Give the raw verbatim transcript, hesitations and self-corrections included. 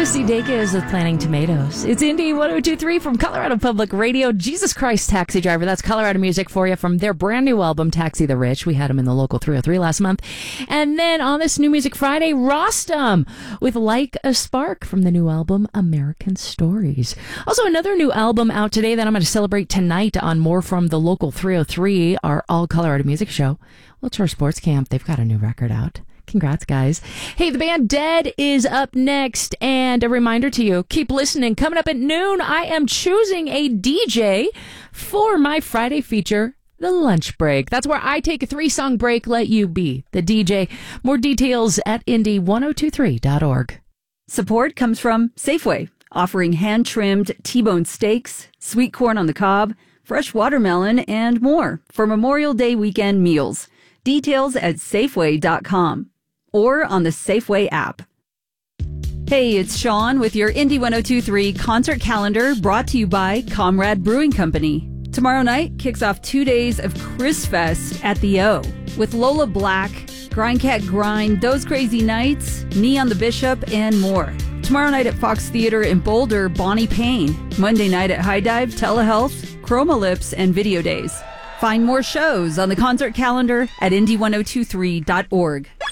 Lucy Dacus with Planting Tomatoes. It's Indy one oh two point three from Colorado Public Radio. Jesus Christ Taxi Driver. That's Colorado music for you from their brand new album, Taxi the Rich. We had them in the local three oh three last month. And then on this New Music Friday, Rostam with Like a Spark from the new album, American Stories. Also, another new album out today that I'm going to celebrate tonight on More from the local three oh three, our all Colorado music show. Well, it's our sports camp. They've got a new record out. Congrats, guys. Hey, the band Dead is up next. And a reminder to you, keep listening. Coming up at noon, I am choosing a D J for my Friday feature, The Lunch Break. That's where I take a three-song break, let you be the D J. More details at indy ten twenty-three dot org. Support comes from Safeway, offering hand-trimmed T-bone steaks, sweet corn on the cob, fresh watermelon, and more for Memorial Day weekend meals. Details at Safeway dot com. Or on the Safeway app. Hey, it's Sean with your Indy ten twenty-three concert calendar brought to you by Comrade Brewing Company. Tomorrow night kicks off two days of Chris Fest at the O with Lola Black, Grindcat Grind, Those Crazy Nights, Knee on the Bishop, and more. Tomorrow night at Fox Theater in Boulder, Bonnie Payne. Monday night at High Dive, Telehealth, Chroma Lips, and Video Days. Find more shows on the concert calendar at indy ten twenty-three dot org.